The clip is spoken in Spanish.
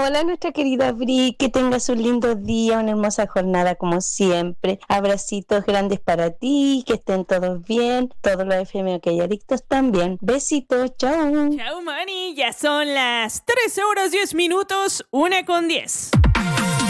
Hola, nuestra querida Bri, que tengas un lindo día, una hermosa jornada como siempre. Abracitos grandes para ti, que estén todos bien, todos los FM OK Adictos también. Besitos, chao. Chao, Mani, ya son las 13 horas 10 minutos, 1:10.